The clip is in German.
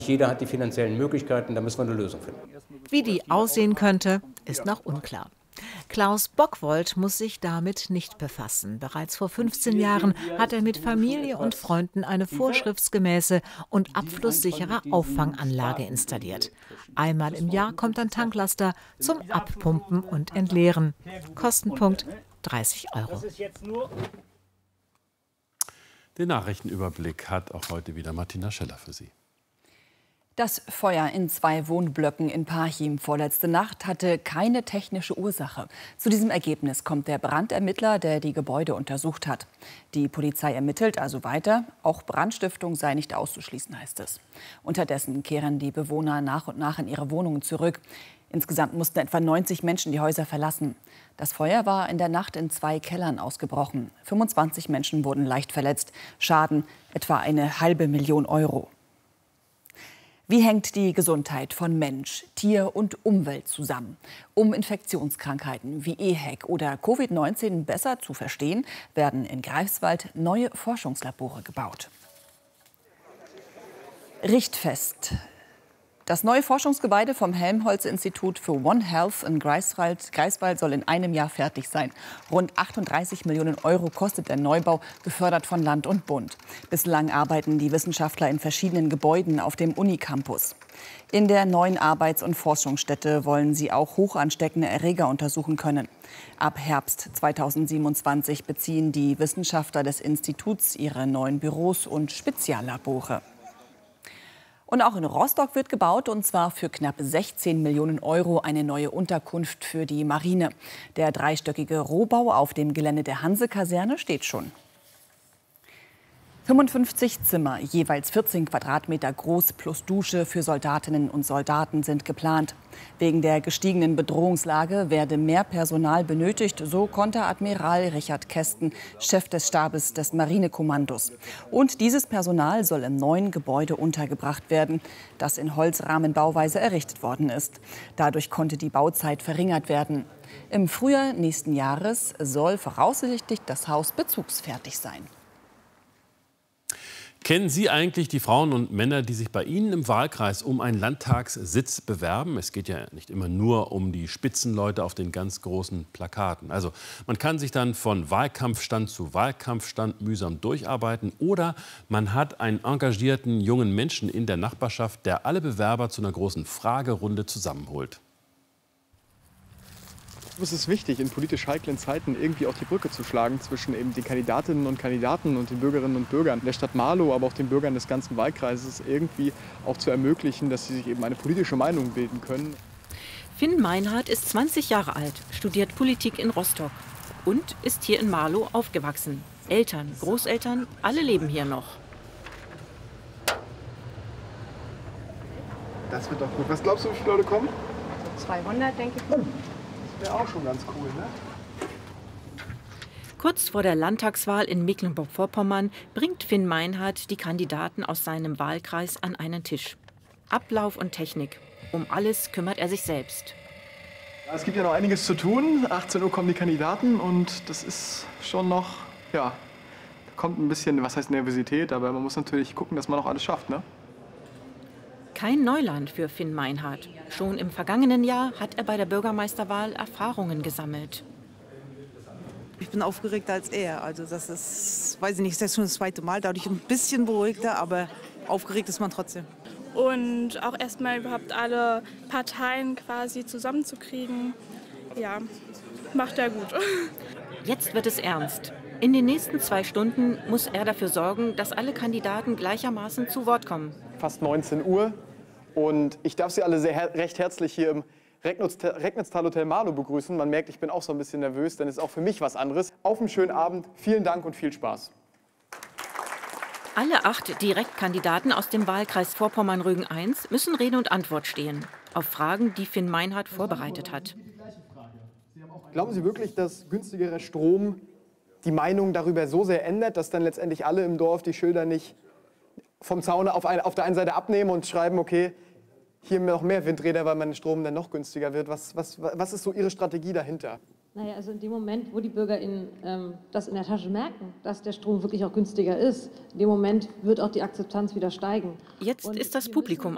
Jeder hat die finanziellen Möglichkeiten, da müssen wir eine Lösung finden. Wie die aussehen könnte, ist noch unklar. Klaus Bockwold muss sich damit nicht befassen. Bereits vor 15 Jahren hat er mit Familie und Freunden eine vorschriftsgemäße und abflusssichere Auffanganlage installiert. Einmal im Jahr kommt ein Tanklaster zum Abpumpen und Entleeren. Kostenpunkt 30 €. Den Nachrichtenüberblick hat auch heute wieder Martina Scheller für Sie. Das Feuer in 2 Wohnblöcken in Parchim vorletzte Nacht hatte keine technische Ursache. Zu diesem Ergebnis kommt der Brandermittler, der die Gebäude untersucht hat. Die Polizei ermittelt also weiter. Auch Brandstiftung sei nicht auszuschließen, heißt es. Unterdessen kehren die Bewohner nach und nach in ihre Wohnungen zurück. Insgesamt mussten etwa 90 Menschen die Häuser verlassen. Das Feuer war in der Nacht in 2 Kellern ausgebrochen. 25 Menschen wurden leicht verletzt. Schaden etwa eine halbe Million €. Wie hängt die Gesundheit von Mensch, Tier und Umwelt zusammen? Um Infektionskrankheiten wie EHEC oder Covid-19 besser zu verstehen, werden in Greifswald neue Forschungslabore gebaut. Richtfest. Das neue Forschungsgebäude vom Helmholtz-Institut für One Health in Greifswald soll in einem Jahr fertig sein. Rund 38 Millionen € kostet der Neubau, gefördert von Land und Bund. Bislang arbeiten die Wissenschaftler in verschiedenen Gebäuden auf dem Unicampus. In der neuen Arbeits- und Forschungsstätte wollen sie auch hochansteckende Erreger untersuchen können. Ab Herbst 2027 beziehen die Wissenschaftler des Instituts ihre neuen Büros und Speziallabore. Und auch in Rostock wird gebaut, und zwar für knapp 16 Millionen € eine neue Unterkunft für die Marine. Der dreistöckige Rohbau auf dem Gelände der Hanse-Kaserne steht schon. 55 Zimmer, jeweils 14 Quadratmeter groß plus Dusche für Soldatinnen und Soldaten sind geplant. Wegen der gestiegenen Bedrohungslage werde mehr Personal benötigt, so konnte Admiral Richard Kästen, Chef des Stabes des Marinekommandos. Und dieses Personal soll im neuen Gebäude untergebracht werden, das in Holzrahmenbauweise errichtet worden ist. Dadurch konnte die Bauzeit verringert werden. Im Frühjahr nächsten Jahres soll voraussichtlich das Haus bezugsfertig sein. Kennen Sie eigentlich die Frauen und Männer, die sich bei Ihnen im Wahlkreis um einen Landtagssitz bewerben? Es geht ja nicht immer nur um die Spitzenleute auf den ganz großen Plakaten. Also man kann sich dann von Wahlkampfstand zu Wahlkampfstand mühsam durcharbeiten, oder man hat einen engagierten jungen Menschen in der Nachbarschaft, der alle Bewerber zu einer großen Fragerunde zusammenholt. Es ist wichtig, in politisch heiklen Zeiten irgendwie auch die Brücke zu schlagen zwischen eben den Kandidatinnen und Kandidaten und den Bürgerinnen und Bürgern der Stadt Marlow, aber auch den Bürgern des ganzen Wahlkreises irgendwie auch zu ermöglichen, dass sie sich eben eine politische Meinung bilden können. Finn Meinhardt ist 20 Jahre alt, studiert Politik in Rostock und ist hier in Marlow aufgewachsen. Eltern, Großeltern, alle leben hier noch. Das wird doch gut. Was glaubst du, wie viele Leute kommen? 200, denke ich. Wäre auch schon ganz cool, ne? Kurz vor der Landtagswahl in Mecklenburg-Vorpommern bringt Finn Meinhardt die Kandidaten aus seinem Wahlkreis an einen Tisch. Ablauf und Technik. Um alles kümmert er sich selbst. Ja, es gibt ja noch einiges zu tun. 18 Uhr kommen die Kandidaten und das ist schon noch, ja, da kommt ein bisschen, was heißt Nervosität, aber man muss natürlich gucken, dass man auch alles schafft, ne? Kein Neuland für Finn Meinhardt. Schon im vergangenen Jahr hat er bei der Bürgermeisterwahl Erfahrungen gesammelt. Ich bin aufgeregter als er. Also das ist, weiß ich nicht, das ist schon das 2. Mal. Dadurch ein bisschen beruhigter, aber aufgeregt ist man trotzdem. Und auch erstmal überhaupt alle Parteien quasi zusammenzukriegen, ja, macht er gut. Jetzt wird es ernst. In den nächsten 2 Stunden muss er dafür sorgen, dass alle Kandidaten gleichermaßen zu Wort kommen. Fast 19 Uhr und ich darf Sie alle recht herzlich hier im Recknitztal Hotel Marlow begrüßen. Man merkt, ich bin auch so ein bisschen nervös, denn es ist auch für mich was anderes. Auf einen schönen Abend, vielen Dank und viel Spaß. Alle 8 Direktkandidaten aus dem Wahlkreis Vorpommern-Rügen I müssen Rede und Antwort stehen auf Fragen, die Finn Meinhardt vorbereitet hat. Glauben Sie wirklich, dass günstigerer Strom die Meinung darüber so sehr ändert, dass dann letztendlich alle im Dorf die Schilder nicht vom Zaun auf der einen Seite abnehmen und schreiben, okay, hier noch mehr Windräder, weil mein Strom dann noch günstiger wird. Was ist so Ihre Strategie dahinter? Naja, also in dem Moment, wo die BürgerInnen das in der Tasche merken, dass der Strom wirklich auch günstiger ist, in dem Moment wird auch die Akzeptanz wieder steigen. Jetzt ist das Publikum